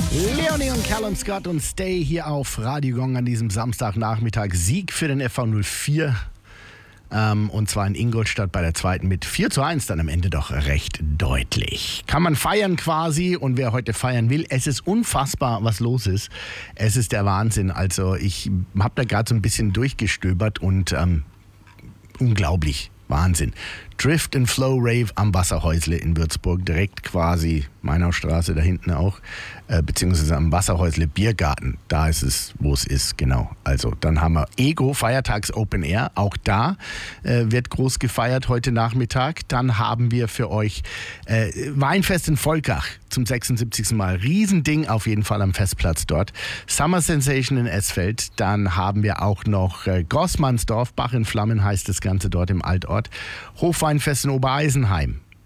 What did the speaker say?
Leonie und Callum Scott und Stay hier auf Radio Gong an diesem Samstagnachmittag. Sieg für den FV 04. Und zwar in Ingolstadt bei der zweiten mit 4:1 dann am Ende doch recht deutlich. Kann man feiern quasi, und wer heute feiern will, es ist unfassbar, was los ist. Es ist der Wahnsinn. Also ich habe da gerade so ein bisschen durchgestöbert und unglaublich. Wahnsinn. Drift and Flow Rave am Wasserhäusle in Würzburg, direkt quasi Mainaustraße da hinten auch, beziehungsweise am Wasserhäusle Biergarten, da ist es, wo es ist, genau. Also dann haben wir Ego, Feiertags Open Air, auch da wird groß gefeiert heute Nachmittag. Dann haben wir für euch Weinfest in Volkach zum 76. Mal, Riesending auf jeden Fall am Festplatz dort. Summer Sensation in Esfeld, dann haben wir auch noch Grossmannsdorf, Bach in Flammen heißt das Ganze dort im Altort. Hofweinfest in Obereisenheim.